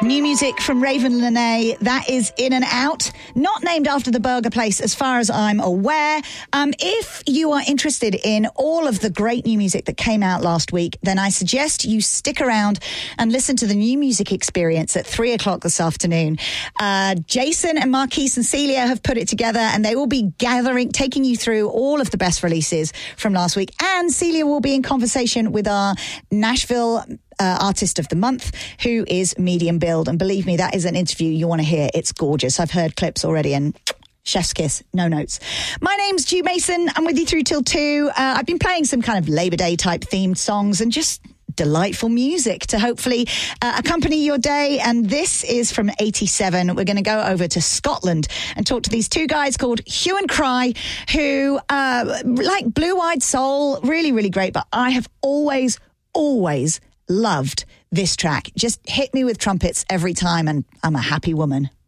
New music from Raven Lenae, that is In and Out, not named after the burger place as far as I'm aware. If you are interested in all of the great new music that came out last week, then I suggest you stick around and listen to the New Music Experience at 3 o'clock this afternoon. Jason and Marquise and Celia have put it together, and they will be taking you through all of the best releases from last week. And Celia will be in conversation with our Nashville Artist of the Month, who is Medium Build. And believe me, that is an interview you want to hear. It's gorgeous. I've heard clips already and chef's kiss, no notes. My name's Stu Mason. I'm with you through till 2. I've been playing some kind of Labor Day type themed songs and just delightful music to hopefully accompany your day. And this is from 87. We're going to go over to Scotland and talk to these two guys called Hue and Cry, who like Blue-Eyed Soul, really, really great. But I have always loved this track. Just hit me with trumpets every time and I'm a happy woman.